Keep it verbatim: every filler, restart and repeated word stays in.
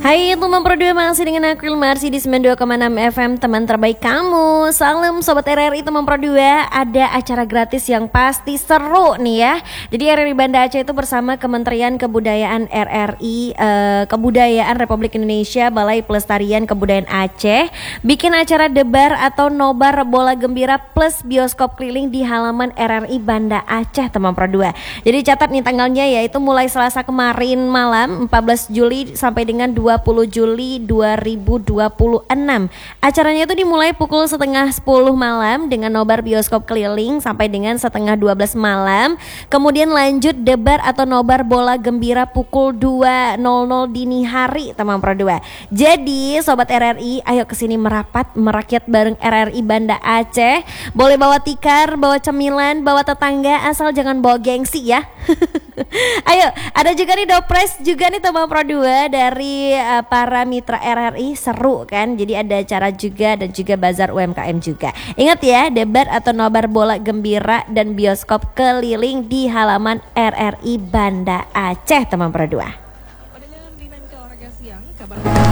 Hai teman Pro dua, masih dengan aku Ilmarsi di sembilan puluh dua koma enam F M, teman terbaik kamu. Salam Sobat R R I teman Pro dua. Ada acara gratis yang pasti seru nih ya. Jadi R R I Banda Aceh itu bersama Kementerian Kebudayaan R R I eh, Kebudayaan Republik Indonesia, Balai Pelestarian Kebudayaan Aceh bikin acara debar atau nobar bola gembira plus bioskop keliling di halaman R R I Banda Aceh teman Pro dua. Jadi catat nih tanggalnya, yaitu mulai Selasa kemarin malam empat belas Juli sampai dengan dua puluh Juli dua ribu dua puluh enam. Acaranya itu dimulai pukul setengah sepuluh malam dengan nobar bioskop keliling sampai dengan setengah dua belas malam. Kemudian lanjut debar atau nobar bola gembira pukul dua nol nol dini hari teman Pro dua. Jadi Sobat R R I, ayo kesini merapat merakyat bareng R R I Banda Aceh. Boleh bawa tikar, bawa cemilan, bawa tetangga, asal jangan bawa gengsi ya. Ayo, ada juga nih dopres juga nih teman Pro dua dari uh, para mitra R R I, seru kan? Jadi ada acara juga dan juga bazar U M K M juga. Ingat ya, debat atau nobar bola gembira dan bioskop keliling di halaman R R I Banda Aceh teman Pro dua. Pada dinamika olahraga siang, kabar